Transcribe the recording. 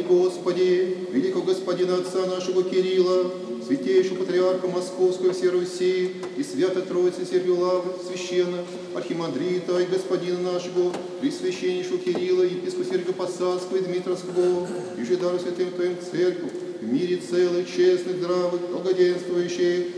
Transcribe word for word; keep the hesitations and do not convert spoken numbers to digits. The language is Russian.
Господи, великого господина отца нашего Кирилла, святейшего патриарха Московского всей Руси и святой Троицы Сергию Лавры, священного архимандрита и господина нашего, пресвященнейшего Кирилла, епископа Сергия Посадского и Дмитровского, и же дару святым Твоим церковь, в мире целых, честных, здравых, благоденствующих,